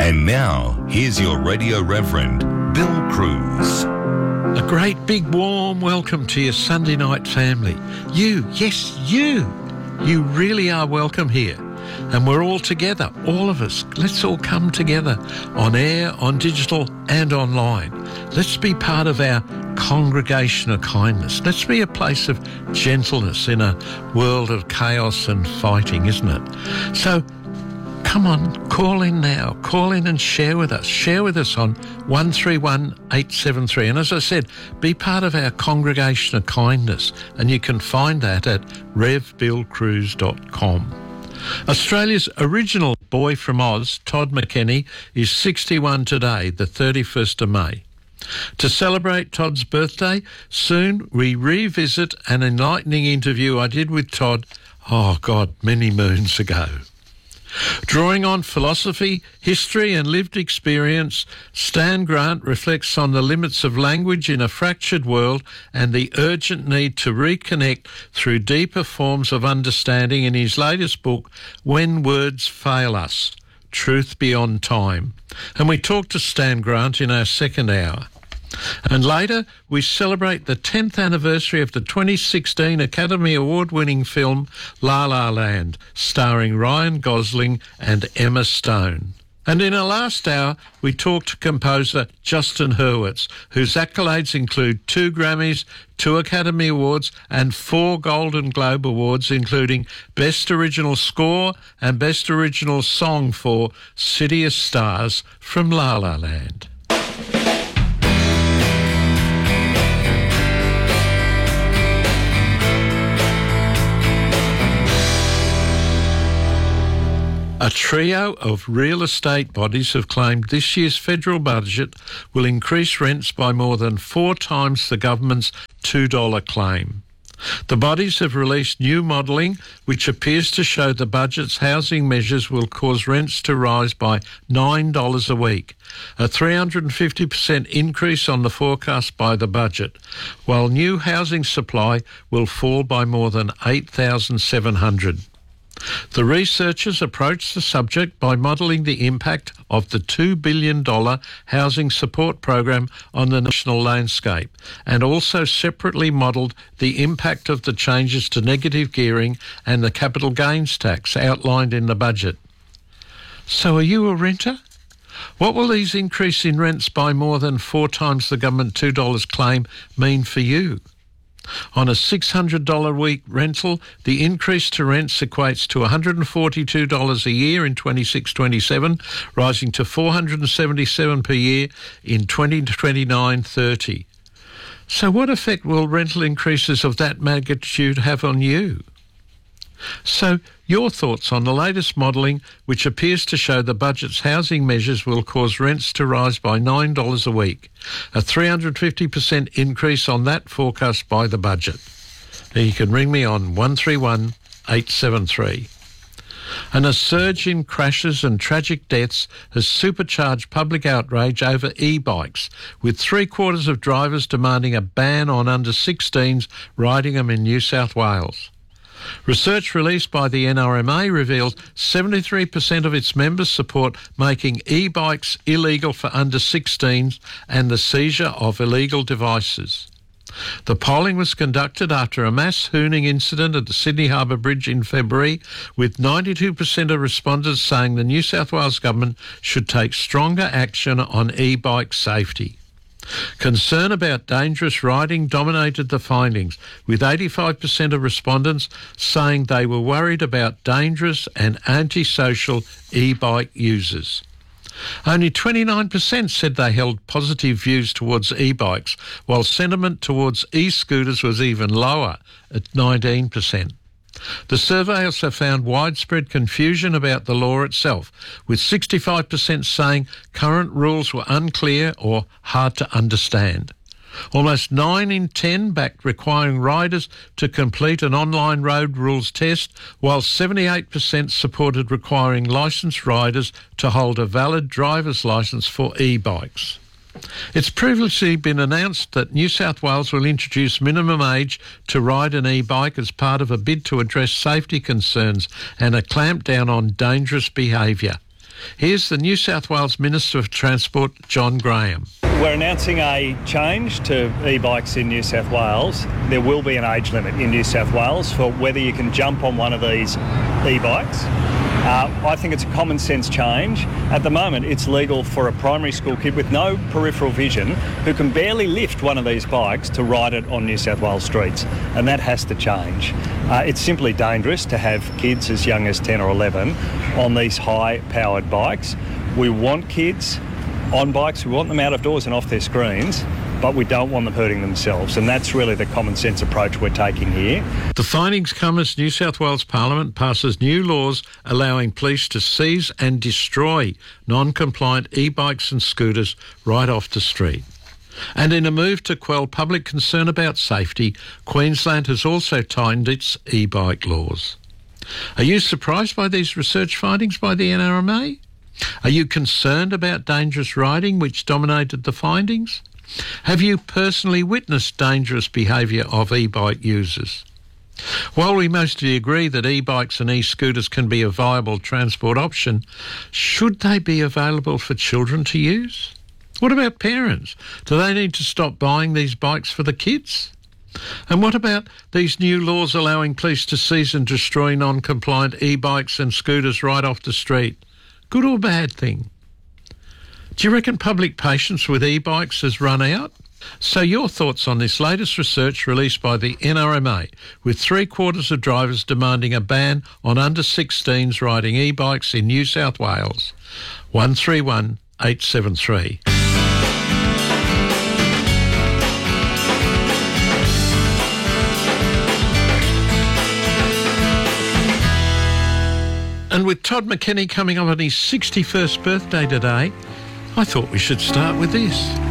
And now, here's your Radio Reverend, Bill Cruz. A great big warm welcome to your Sunday night family. You, yes, you really are welcome here. And we're all together, all of us. Let's all come together on air, on digital and online. Let's be part of our congregation of kindness. Let's be a place of gentleness in a world of chaos and fighting, isn't it? So come on, call in now. Call in and share with us. Share with us on 131 873. And as I said, be part of our congregation of kindness. And you can find that at revbillcruz.com. Australia's original boy from Oz, Todd McKenney, is 61 today, the 31st of May. To celebrate Todd's birthday, soon we revisit an enlightening interview I did with Todd, many moons ago. Drawing on philosophy, history and lived experience, Stan Grant reflects on the limits of language in a fractured world and the urgent need to reconnect through deeper forms of understanding in his latest book, When Words Fail Us, Truth Beyond Time. And we talk to Stan Grant in our second hour. And later, we celebrate the 10th anniversary of the 2016 Academy Award-winning film La La Land, starring Ryan Gosling and Emma Stone. And in our last hour, we talk to composer Justin Hurwitz, whose accolades include 2 Grammys, 2 Academy Awards and 4 Golden Globe Awards, including Best Original Score and Best Original Song for City of Stars from La La Land. A trio of real estate bodies have claimed this year's federal budget will increase rents by more than 4 times the government's $2 claim. The bodies have released new modelling which appears to show the budget's housing measures will cause rents to rise by $9 a week, a 350% increase on the forecast by the budget, while new housing supply will fall by more than 8,700. The researchers approached the subject by modelling the impact of the $2 billion housing support program on the national landscape and also separately modelled the impact of the changes to negative gearing and the capital gains tax outlined in the budget. So are you a renter? What will these increase in rents by more than 4 times the government $2 claim mean for you? On a $600 a week rental, the increase to rents equates to $142 a year in 26-27, rising to $477 per year in 2029-30. So what effect will rental increases of that magnitude have on you? So your thoughts on the latest modelling, which appears to show the budget's housing measures will cause rents to rise by $9 a week, a 350% increase on that forecast by the budget. Now you can ring me on 131 873. And a surge in crashes and tragic deaths has supercharged public outrage over e-bikes, with 3/4 of drivers demanding a ban on under-16s riding them in New South Wales. Research released by the NRMA reveals 73% of its members support making e-bikes illegal for under-16s and the seizure of illegal devices. The polling was conducted after a mass hooning incident at the Sydney Harbour Bridge in February, with 92% of respondents saying the New South Wales government should take stronger action on e-bike safety. Concern about dangerous riding dominated the findings, with 85% of respondents saying they were worried about dangerous and antisocial e-bike users. Only 29% said they held positive views towards e-bikes, while sentiment towards e-scooters was even lower at 19%. The survey also found widespread confusion about the law itself, with 65% saying current rules were unclear or hard to understand. Almost 9 in 10 backed requiring riders to complete an online road rules test, while 78% supported requiring licensed riders to hold a valid driver's licence for e-bikes. It's previously been announced that New South Wales will introduce minimum age to ride an e-bike as part of a bid to address safety concerns and a clampdown on dangerous behaviour. Here's the New South Wales Minister of Transport, John Graham. We're announcing a change to e-bikes in New South Wales. There will be an age limit in New South Wales for whether you can jump on one of these e-bikes. I think it's a common sense change. At the moment, it's legal for a primary school kid with no peripheral vision who can barely lift one of these bikes to ride it on New South Wales streets, and that has to change. It's simply dangerous to have kids as young as 10 or 11 on these high-powered bikes. We want kids on bikes, we want them out of doors and off their screens, but we don't want them hurting themselves, and that's really the common sense approach we're taking here. The findings come as New South Wales Parliament passes new laws allowing police to seize and destroy non-compliant e-bikes and scooters right off the street. And in a move to quell public concern about safety, Queensland has also tightened its e-bike laws. Are you surprised by these research findings by the NRMA? Are you concerned about dangerous riding, which dominated the findings? Have you personally witnessed dangerous behaviour of e-bike users? While we mostly agree that e-bikes and e-scooters can be a viable transport option, should they be available for children to use? What about parents? Do they need to stop buying these bikes for the kids? And what about these new laws allowing police to seize and destroy non-compliant e-bikes and scooters right off the street? Good or bad thing? Do you reckon public patience with e-bikes has run out? So your thoughts on this latest research released by the NRMA, with 3/4 of drivers demanding a ban on under-16s riding e-bikes in New South Wales. 131 873. And with Todd McKenney coming up on his 61st birthday today, I thought we should start with this.